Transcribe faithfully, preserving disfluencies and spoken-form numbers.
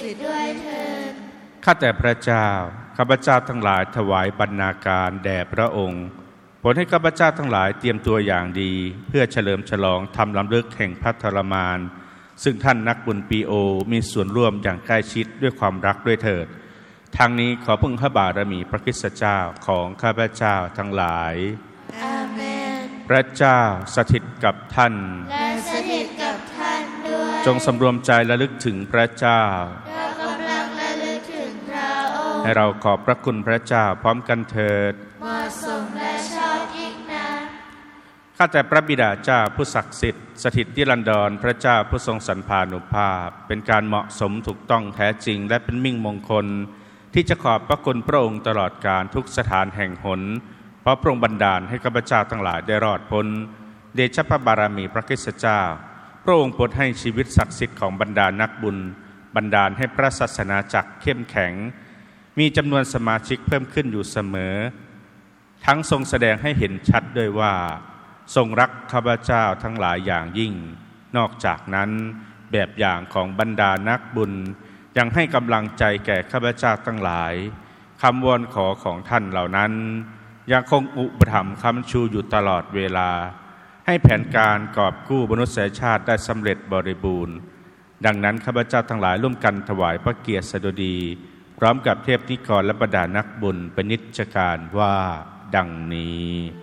สิทธิ์ด้วยเถิดข้าแต่พระเจ้าข้าพเจ้าทั้งหลายถวายบรรณาการแด่พระองค์ผลให้ข้าพเจ้าทั้งหลายเตรียมตัวอย่างดีเพื่อเฉลิมฉลองทำลำลึกแห่งพระทรมานซึ่งท่านนักบุญปีโอมีส่วนร่วมอย่างใกล้ชิดด้วยความรักด้วยเถิดทางนี้ขอพึ่งพระบารมีพระคริสตเจ้าของข้าพเจ้าทั้งหลายอาเมนพระเจ้าสถิตกับท่านและสถิตกับท่านด้วยจงสำรวมใจระลึกถึงพระเจ้าเรากำลังระลึกถึงพระองค์ให้เราขอบพระคุณพระเจ้าพร้อมกันเถิดเหมาะสมและชอบยิ่งนักข้าแต่พระบิดาเจ้าผู้ศักดิ์สิทธิ์สถิตนิรันดรพระเจ้าผู้ทรงสรรพานุภาพเป็นการเหมาะสมถูกต้องแท้จริงและเป็นมิ่งมงคลที่จะขอบพระคุณพระองค์ตลอดกาลทุกสถานแห่งหนเพราะพระองค์บันดาลให้ข้าพเจ้าทั้งหลายได้รอดพ้นเดชพระบารมีพระคริสตเจ้าพระองค์โปรดให้ชีวิตศักดิ์สิทธิ์ของบรรดานักบุญบันดาลให้พระศาสนาจักรเข้มแข็งมีจำนวนสมาชิกเพิ่มขึ้นอยู่เสมอทั้งทรงแสดงให้เห็นชัดด้วยว่าทรงรักข้าพเจ้าทั้งหลายอย่างยิ่งนอกจากนั้นแบบอย่างของบรรดานักบุญยังให้กำลังใจแก่ข้าพเจ้าทั้งหลายคำวอนขอของท่านเหล่านั้นยังคงอุปถัมภ์ค้ำชูอยู่ตลอดเวลาให้แผนการกอบกู้มนุษยชาติได้สำเร็จบริบูรณ์ดังนั้นข้าพเจ้าทั้งหลายร่วมกันถวายพระเกียรติสดุดีพร้อมกับเทพนิกรและบรรดานักบุญเป็นนิจการว่าดังนี้